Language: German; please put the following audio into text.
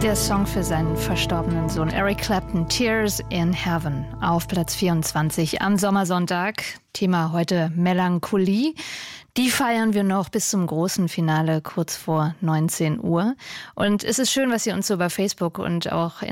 Der Song für seinen verstorbenen Sohn Eric Clapton, Tears in Heaven, auf Platz 24 am Sommersonntag. Thema heute Melancholie. Die feiern wir noch bis zum großen Finale kurz vor 19 Uhr. Und es ist schön, was ihr uns so bei Facebook und auch